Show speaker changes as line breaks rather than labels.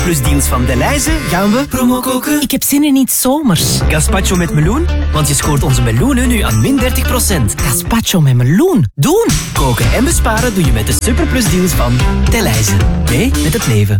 superplusdeals van Delhaize gaan we promo koken.
Ik heb zin in iets zomers.
Gazpacho met meloen, want je scoort onze meloenen nu aan min 30%.
Gazpacho met meloen. Doen!
Koken en besparen doe je met de superplusdeals van Delhaize. Mee met het leven.